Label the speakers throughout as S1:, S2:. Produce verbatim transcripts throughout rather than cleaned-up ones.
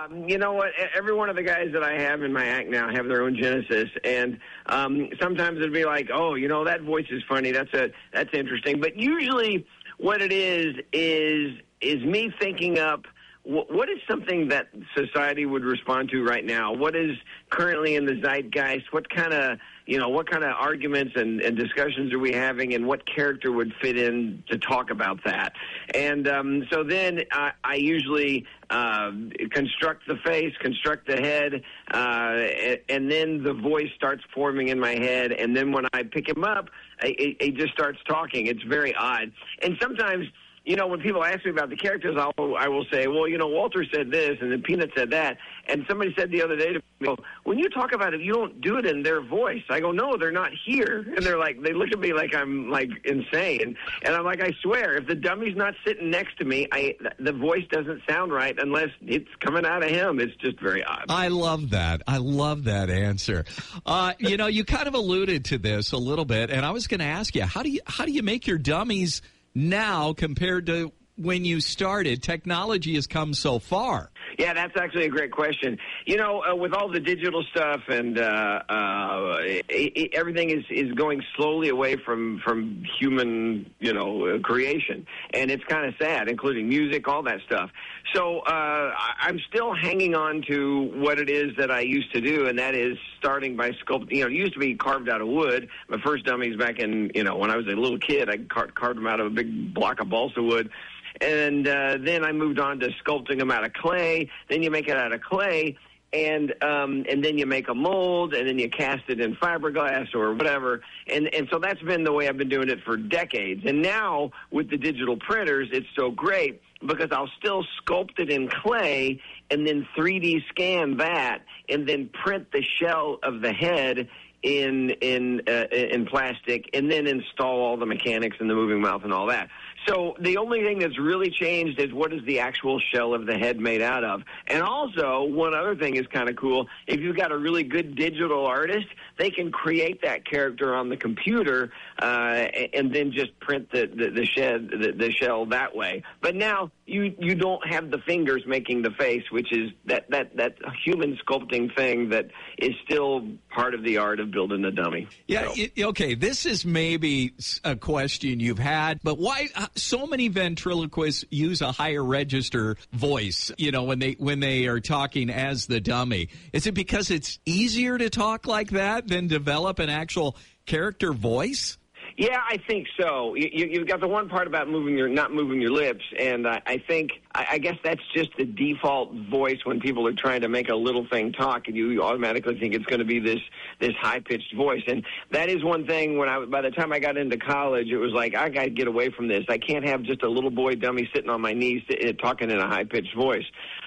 S1: Um, you know what? Every one of the guys that I have in my act now have their own genesis, and um, sometimes it'd be like, oh, you know, that voice is funny. That's a that's interesting. But usually, what it is is is me thinking up. What is something that society would respond to right now? What is currently in the zeitgeist? What kind of, you know, what kind of arguments and, and discussions are we having, and what character would fit in to talk about that? And um, so then I, I usually uh, construct the face, construct the head, uh, and then the voice starts forming in my head. And then when I pick him up, it, it just starts talking. It's very odd. And sometimes, you know, when people ask me about the characters, I'll, I will say, well, you know, Walter said this, and then Peanut said that. And somebody said the other day to me, when you talk about it, you don't do it in their voice. I go, no, they're not here. And they're like, they look at me like I'm, like, insane. And I'm like, I swear, if the dummy's not sitting next to me, I the voice doesn't sound right unless it's coming out of him. It's just very odd.
S2: I love that. I love that answer. Uh, you know, you kind of alluded to this a little bit, and I was going to ask you, how do you how do you make your dummies now compared to when you started? Technology has come so far.
S1: Yeah, that's actually a great question. You know, uh, with all the digital stuff and uh, uh, it, it, everything is, is going slowly away from, from human, you know, uh, creation. And it's kind of sad, including music, all that stuff. So uh, I'm still hanging on to what it is that I used to do, and that is starting by sculpting. You know, it used to be carved out of wood. My first dummies back in, you know, when I was a little kid, I car- carved them out of a big block of balsa wood. And uh, then I moved on to sculpting them out of clay. Then you make it out of clay, and um, and then you make a mold, and then you cast it in fiberglass or whatever. And and so that's been the way I've been doing it for decades. And now with the digital printers, it's so great because I'll still sculpt it in clay and then three D scan that and then print the shell of the head in in uh, in plastic, and then install all the mechanics and the moving mouth and all that. So the only thing that's really changed is what is the actual shell of the head made out of. And also, one other thing is kind of cool. If you've got a really good digital artist, they can create that character on the computer uh, and then just print the the, the, shed, the the shell that way. But now you you don't have the fingers making the face, which is that that that human sculpting thing that is still part of the art of building a dummy.
S2: Yeah.
S1: So.
S2: It, okay. This is maybe a question you've had, but why so many ventriloquists use a higher register voice? You know, when they when they are talking as the dummy, is it because it's easier to talk like that than develop an actual character voice?
S1: Yeah, I think so. You, you've got the one part about moving your not moving your lips, and I, I think I, I guess that's just the default voice when people are trying to make a little thing talk, and you automatically think it's going to be this this high pitched voice. And that is one thing. When I by the time I got into college, it was like I got to get away from this. I can't have just a little boy dummy sitting on my knees talking in a high pitched voice.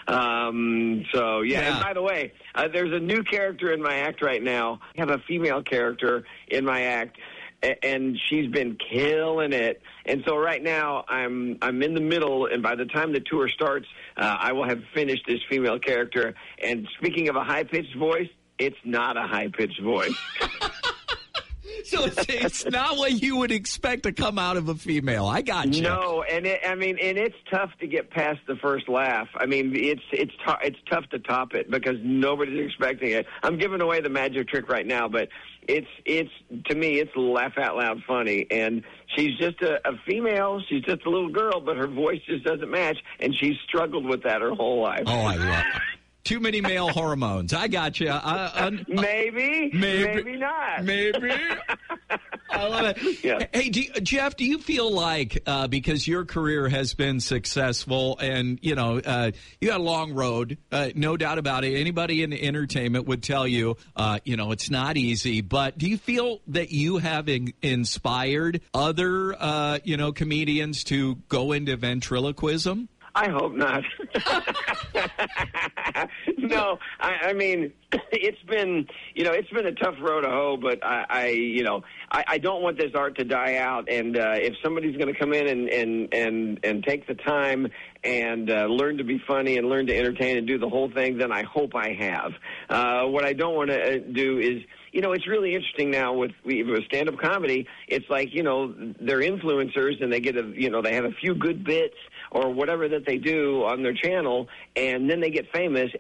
S1: Um, so yeah.
S2: yeah.
S1: And by the way, uh, there's a new character in my act right now. I have a female character in my act, and she's been killing it. And so right now I'm I'm in the middle, and by the time the tour starts, uh, I will have finished this female character. And speaking of a high-pitched voice, it's not a high-pitched voice.
S2: So it's, it's not what you would expect to come out of a female. I got you.
S1: No, and it, I mean, and it's tough to get past the first laugh. I mean, it's it's t- it's tough to top it because nobody's expecting it. I'm giving away the magic trick right now, but it's it's to me, it's laugh out loud funny. And she's just a, a female. She's just a little girl, but her voice just doesn't match, and she's struggled with that her whole life.
S2: Oh, I love it. Too many male hormones. I got you. Uh, uh,
S1: maybe, maybe, maybe not.
S2: Maybe. I love it.
S1: Yeah.
S2: Hey, do you, Jeff, do you feel like uh, because your career has been successful and, you know, uh, you got a long road, uh, no doubt about it. Anybody in entertainment would tell you, uh, you know, it's not easy. But do you feel that you have in, inspired other, uh, you know, comedians to go into ventriloquism?
S1: I hope not. No, I, I mean, it's been, you know, it's been a tough road to hoe, but I, I you know, I, I don't want this art to die out. And uh, if somebody's going to come in and, and, and, and take the time and uh, learn to be funny and learn to entertain and do the whole thing, then I hope I have. Uh, what I don't want to do is, you know, it's really interesting now with, with stand-up comedy. It's like, you know, they're influencers and they get a, you know, they have a few good bits or whatever that they do on their channel, and then they get famous,